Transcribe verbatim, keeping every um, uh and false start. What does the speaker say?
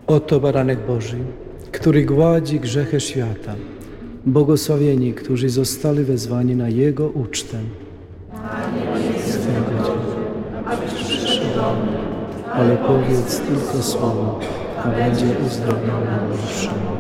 Oto baranek Boży, który gładzi grzechy świata. Błogosławieni, którzy zostali wezwani na Jego ucztę. Ale powiedz tylko słowo, a będzie uzdrowiona dusza.